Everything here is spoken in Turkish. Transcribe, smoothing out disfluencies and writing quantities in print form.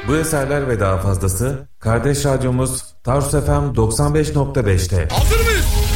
Bu eserler ve daha fazlası kardeş radyomuz Tarsus FM 95.5'te. Hazır mıyız?